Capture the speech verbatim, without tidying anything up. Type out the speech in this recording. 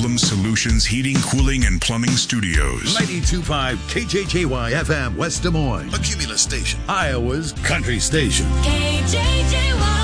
Problem Solutions Heating, Cooling, and Plumbing Studios. ninety-two point five K J J Y F M, West Des Moines. A Cumulus station. Iowa's country station. K J J Y.